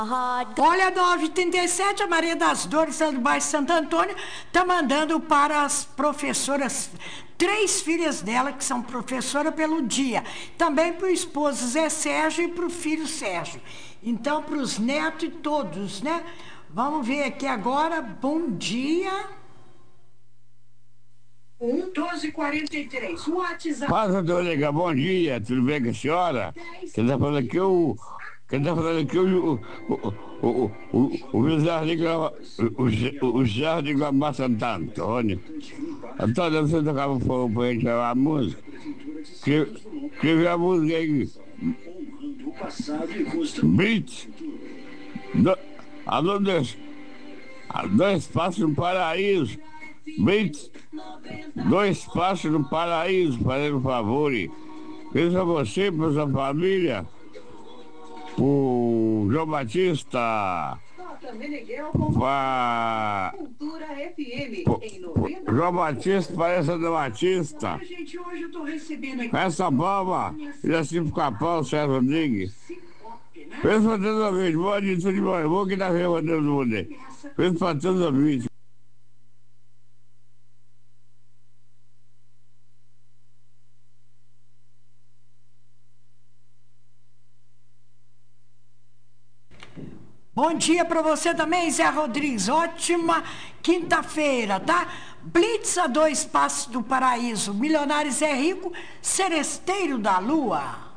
Olha, 9h37, a Maria das Dores, do bairro Santo Antônio, está mandando para as professoras, 3 filhas dela, que são professoras pelo dia. Também para o esposo Zé Sérgio e para o filho Sérgio. Então, para os netos e todos, né? Vamos ver aqui agora. Bom dia. 12h43. WhatsApp. Passa, Dona, bom dia. Tudo bem com a senhora? Quem está falando aqui o Jardim Guamá Santo Antônio. Antônio, você tocava fogo pra gente a música? Escrevi a música aí. Beat. Alô, dois passos no paraíso. Beat. 2 passos no paraíso, fazendo um favor. Fez a você, para sua família. O João Batista, João Batista parece Ana Batista, essa palma, e assim pro Capão, Sérgio Rodrigues. Fez para todos os vídeos, bom dia, tudo de bom, eu vou que dar rima Deus do mundo. Fez para todos os vídeos. Bom dia para você também, Zé Rodrigues. Ótima quinta-feira, tá? Blitz a 2 passos do paraíso. Milionários é rico, seresteiro da lua.